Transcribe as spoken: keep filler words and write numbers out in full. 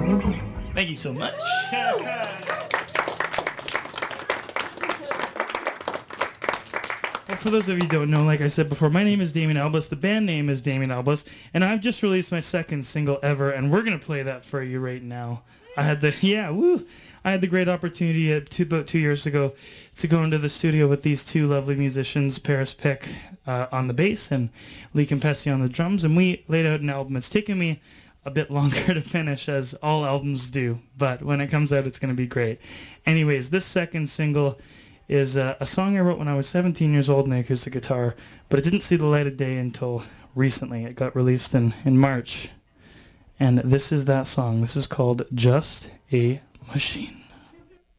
Thank you so much. Well, for those of you who don't know, like I said before, my name is Damien Albus. The band name is Damien Albus, and I've just released my second single ever, and we're gonna play that for you right now. I had the yeah, woo! I had the great opportunity uh, two, about two years ago to go into the studio with these two lovely musicians, Paris Pick uh, on the bass and Lee Campesi on the drums, and we laid out an album. It's taken me a bit longer to finish, as all albums do, but when it comes out, it's going to be great. Anyways, this second single is uh, a song I wrote when I was seventeen years old on the acoustic guitar, but it didn't see the light of day until recently. It got released in, in March. And this is that song. This is called Just a Machine.